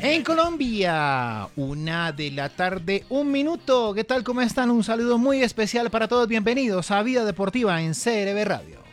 En Colombia, 1 de la tarde, 1 minuto. ¿Qué tal? ¿Cómo están? Un saludo muy especial para todos. Bienvenidos a Vida Deportiva en CRB Radio.